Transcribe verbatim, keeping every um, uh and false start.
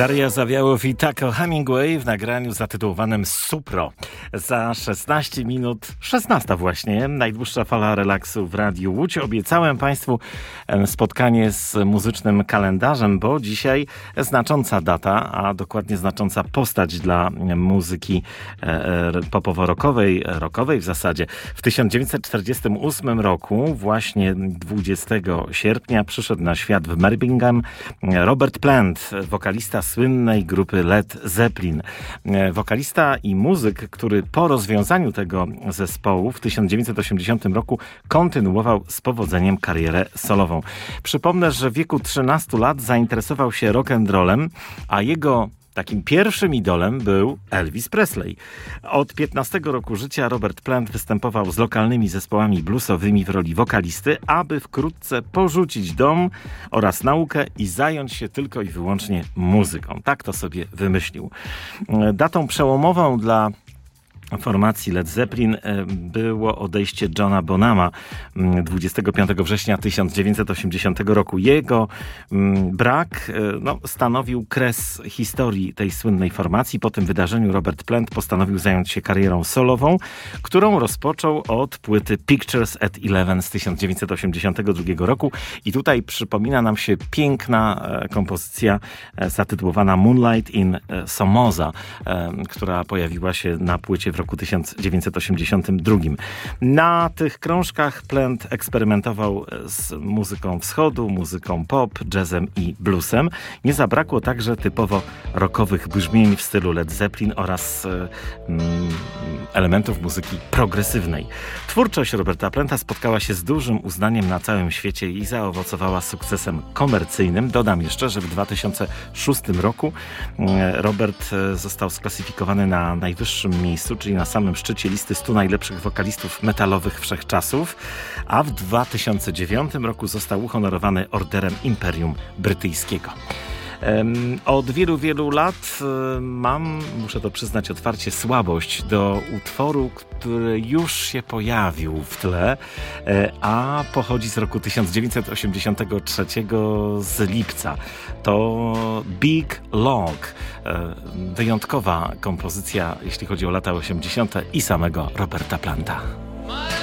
Daria Zawiałow i Taco Hemingway w nagraniu zatytułowanym Supro. Za szesnaście minut, szesnasta właśnie, najdłuższa fala relaksu w Radiu Łódź. Obiecałem Państwu spotkanie z muzycznym kalendarzem, bo dzisiaj znacząca data, a dokładnie znacząca postać dla muzyki popowo-rockowej, rockowej w zasadzie. W tysiąc dziewięćset czterdziestym ósmym roku, właśnie dwudziestego sierpnia, przyszedł na świat w Birmingham Robert Plant, wokalista słynnej grupy Led Zeppelin. Wokalista i muzyk, który po rozwiązaniu tego zespołu w tysiąc dziewięćset osiemdziesiątym roku kontynuował z powodzeniem karierę solową. Przypomnę, że w wieku trzynastu lat zainteresował się rock'n'rollem, a jego takim pierwszym idolem był Elvis Presley. Od piętnastego roku życia Robert Plant występował z lokalnymi zespołami bluesowymi w roli wokalisty, aby wkrótce porzucić dom oraz naukę i zająć się tylko i wyłącznie muzyką. Tak to sobie wymyślił. Datą przełomową dla formacji Led Zeppelin było odejście Johna Bonhama dwudziestego piątego września tysiąc dziewięćset osiemdziesiątego roku. Jego brak no, stanowił kres historii tej słynnej formacji. Po tym wydarzeniu Robert Plant postanowił zająć się karierą solową, którą rozpoczął od płyty Pictures at Eleven z tysiąc dziewięćset osiemdziesiątego drugiego roku. I tutaj przypomina nam się piękna kompozycja zatytułowana Moonlight in Somoza, która pojawiła się na płycie w roku tysiąc dziewięćset osiemdziesiątym drugim. Na tych krążkach Plant eksperymentował z muzyką wschodu, muzyką pop, jazzem i bluesem. Nie zabrakło także typowo rockowych brzmień w stylu Led Zeppelin oraz mm, elementów muzyki progresywnej. Twórczość Roberta Planta spotkała się z dużym uznaniem na całym świecie i zaowocowała sukcesem komercyjnym. Dodam jeszcze, że w dwa tysiące szóstym roku Robert został sklasyfikowany na najwyższym miejscu, czyli na samym szczycie listy stu najlepszych wokalistów metalowych wszechczasów, a w dwa tysiące dziewiątym roku został uhonorowany Orderem Imperium Brytyjskiego. Od wielu, wielu lat mam, muszę to przyznać otwarcie, słabość do utworu, który już się pojawił w tle, a pochodzi z roku tysiąc dziewięćset osiemdziesiątego trzeciego z lipca. To Big Log, wyjątkowa kompozycja, jeśli chodzi o lata osiemdziesiąte i samego Roberta Planta.